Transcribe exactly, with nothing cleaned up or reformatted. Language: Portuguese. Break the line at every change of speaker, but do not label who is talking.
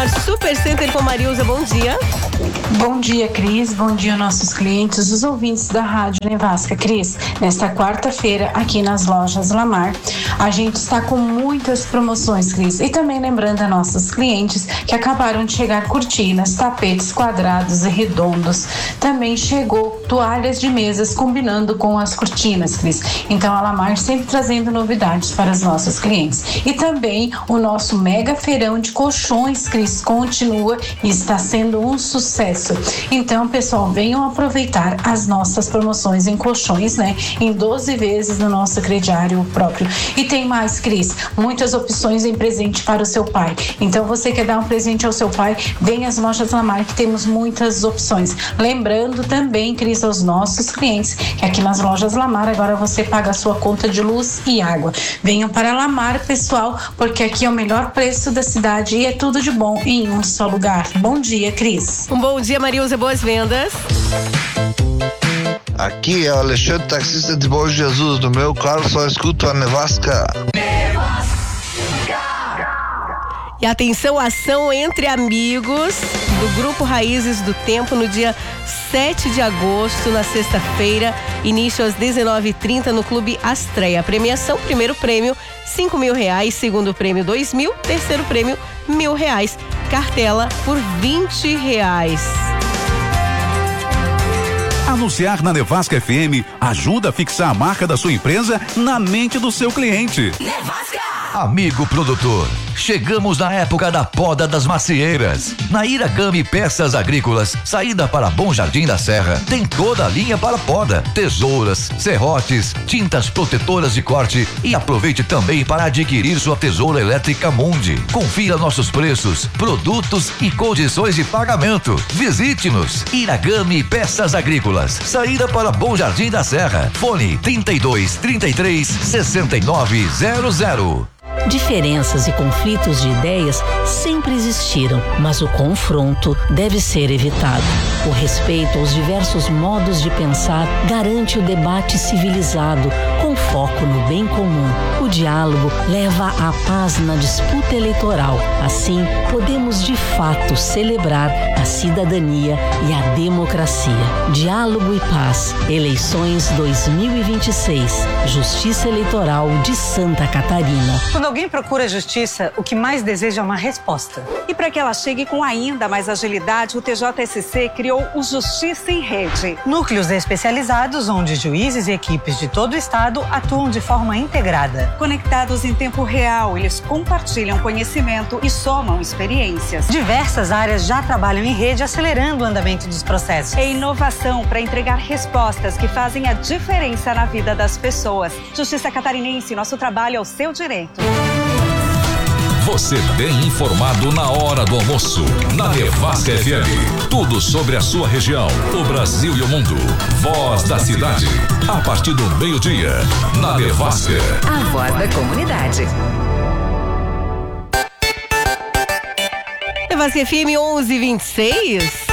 Super Center com Marilza, bom dia.
Bom dia, Cris. Bom dia, nossos clientes, os ouvintes da Rádio Nevasca. Cris, nesta quarta-feira, aqui nas lojas Lamar, a gente está com muitas promoções, Cris. E também lembrando a nossos clientes que acabaram de chegar cortinas, tapetes quadrados e redondos. Também chegou toalhas de mesas combinando com as cortinas, Cris. Então, a Lamar sempre trazendo novidades para os nossos clientes. E também o nosso mega feirão de colchões, Cris, continua e está sendo um sucesso. Então, pessoal, venham aproveitar as nossas promoções em colchões, né? Em doze vezes no nosso crediário próprio. E tem mais, Cris, muitas opções em presente para o seu pai. Então, você quer dar um presente ao seu pai? Vem às lojas Lamar, que temos muitas opções. Lembrando também, Cris, aos nossos clientes, que aqui nas lojas Lamar, agora você paga a sua conta de luz e água. Venham para Lamar, pessoal, porque aqui é o melhor preço da cidade e é tudo de bom em um só lugar. Bom dia, Cris.
Um bom dia, Marilza, boas vendas.
Aqui é o Alexandre, taxista de Bom Jesus. No meu carro só escuto a Nevasca.
E atenção, ação entre amigos do Grupo Raízes do Tempo no dia sete de agosto, na sexta-feira, início às dezenove e trinta no Clube Astreia. A premiação, primeiro prêmio, cinco mil reais, segundo prêmio, dois mil, terceiro prêmio, mil reais. Cartela por vinte reais.
Anunciar na Nevasca F M ajuda a fixar a marca da sua empresa na mente do seu cliente.
Nevasca! Amigo produtor, chegamos na época da poda das macieiras. Na Iragami Peças Agrícolas, saída para Bom Jardim da Serra, tem toda a linha para poda, tesouras, serrotes, tintas protetoras de corte e aproveite também para adquirir sua tesoura elétrica Mundi. Confira nossos preços, produtos e condições de pagamento. Visite-nos. Iragami Peças Agrícolas, saída para Bom Jardim da Serra. Fone trinta e dois, trinta e três, sessenta e nove zero zero.
Diferenças e conflitos de ideias sempre existiram, mas o confronto deve ser evitado. O respeito aos diversos modos de pensar garante o debate civilizado, com foco no bem comum. O diálogo leva à paz na disputa eleitoral. Assim, podemos de fato celebrar a cidadania e a democracia. Diálogo e paz. Eleições dois mil e vinte e seis. Justiça Eleitoral de Santa Catarina.
Quando alguém procura justiça, o que mais deseja é uma resposta. E para que ela chegue com ainda mais agilidade, o T J S C criou o Justiça em Rede. Núcleos especializados onde juízes e equipes de todo o estado atuam de forma integrada. Conectados em tempo real, eles compartilham conhecimento e somam experiências. Diversas áreas já trabalham em rede, acelerando o andamento dos processos. É inovação para entregar respostas que fazem a diferença na vida das pessoas. Justiça Catarinense, nosso trabalho é o seu direito.
Você bem informado na hora do almoço, na Nevasca F M. Tudo sobre a sua região, o Brasil e o mundo. Voz da cidade, a partir do meio-dia, na Nevasca.
A voz da comunidade.
Nevasca F M onze e vinte e seis.